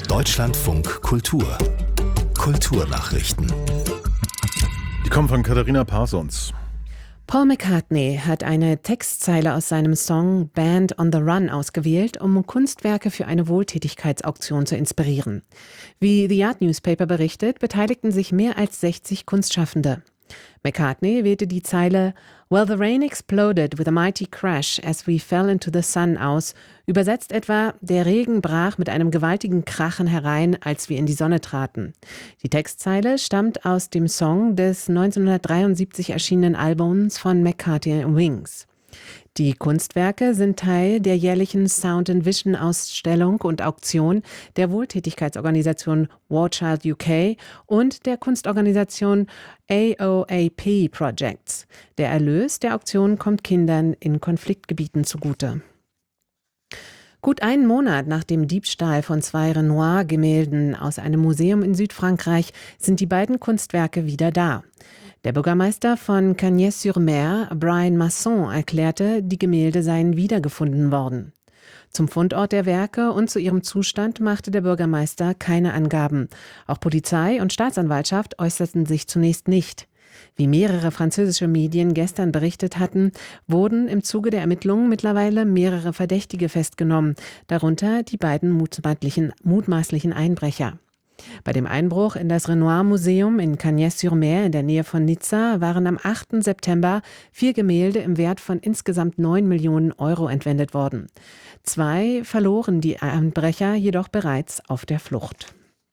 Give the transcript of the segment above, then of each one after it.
Deutschlandfunk Kultur. Kulturnachrichten. Die kommen von Katharina Parsons. Paul McCartney hat eine Textzeile aus seinem Song Band on the Run ausgewählt, um Kunstwerke für eine Wohltätigkeitsauktion zu inspirieren. Wie The Art Newspaper berichtet, beteiligten sich mehr als 60 Kunstschaffende. McCartney wählte die Zeile "Well, the rain exploded with a mighty crash as we fell into the sun" aus, übersetzt etwa: Der Regen brach mit einem gewaltigen Krachen herein, als wir in die Sonne traten. Die Textzeile stammt aus dem Song des 1973 erschienenen Albums von McCartney Wings. Die Kunstwerke sind Teil der jährlichen Sound and Vision Ausstellung und Auktion der Wohltätigkeitsorganisation War Child UK und der Kunstorganisation AOAP Projects. Der Erlös der Auktion kommt Kindern in Konfliktgebieten zugute. Gut einen Monat nach dem Diebstahl von 2 Renoir-Gemälden aus einem Museum in Südfrankreich sind die beiden Kunstwerke wieder da. Der Bürgermeister von Cagnes-sur-Mer, Brian Masson, erklärte, die Gemälde seien wiedergefunden worden. Zum Fundort der Werke und zu ihrem Zustand machte der Bürgermeister keine Angaben. Auch Polizei und Staatsanwaltschaft äußerten sich zunächst nicht. Wie mehrere französische Medien gestern berichtet hatten, wurden im Zuge der Ermittlungen mittlerweile mehrere Verdächtige festgenommen, darunter die beiden mutmaßlichen Einbrecher. Bei dem Einbruch in das Renoir-Museum in Cagnes-sur-Mer in der Nähe von Nizza waren am 8. September 4 Gemälde im Wert von insgesamt 9 Millionen Euro entwendet worden. 2 verloren die Einbrecher jedoch bereits auf der Flucht.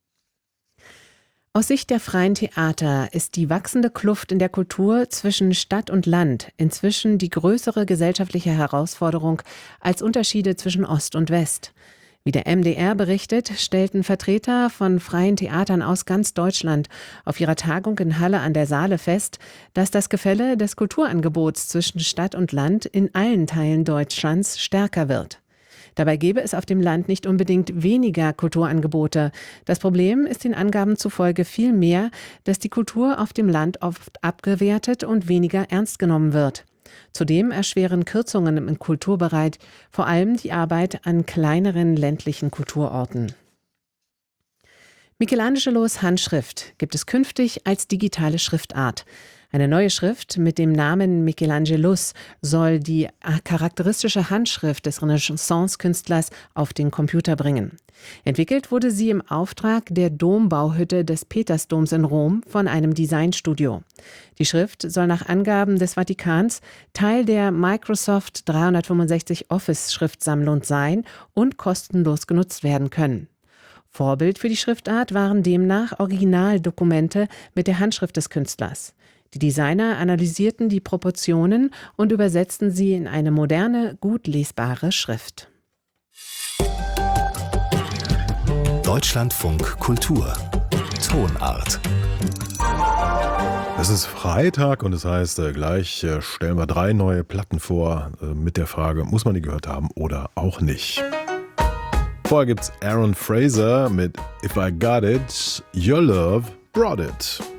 Aus Sicht der freien Theater ist die wachsende Kluft in der Kultur zwischen Stadt und Land inzwischen die größere gesellschaftliche Herausforderung als Unterschiede zwischen Ost und West. Wie der MDR berichtet, stellten Vertreter von freien Theatern aus ganz Deutschland auf ihrer Tagung in Halle an der Saale fest, dass das Gefälle des Kulturangebots zwischen Stadt und Land in allen Teilen Deutschlands stärker wird. Dabei gäbe es auf dem Land nicht unbedingt weniger Kulturangebote. Das Problem ist den Angaben zufolge viel mehr, dass die Kultur auf dem Land oft abgewertet und weniger ernst genommen wird. Zudem erschweren Kürzungen im Kulturbereich vor allem die Arbeit an kleineren ländlichen Kulturorten. Michelangelos Handschrift gibt es künftig als digitale Schriftart. Eine neue Schrift mit dem Namen Michelangelos soll die charakteristische Handschrift des Renaissance-Künstlers auf den Computer bringen. Entwickelt wurde sie im Auftrag der Dombauhütte des Petersdoms in Rom von einem Designstudio. Die Schrift soll nach Angaben des Vatikans Teil der Microsoft 365 Office-Schriftsammlung sein und kostenlos genutzt werden können. Vorbild für die Schriftart waren demnach Originaldokumente mit der Handschrift des Künstlers. Die Designer analysierten die Proportionen und übersetzten sie in eine moderne, gut lesbare Schrift. Deutschlandfunk Kultur. Tonart. Es ist Freitag und das heißt, gleich stellen wir 3 neue Platten vor mit der Frage, muss man die gehört haben oder auch nicht. Vorher gibt's Aaron Fraser mit If I Got It, Your Love Brought It.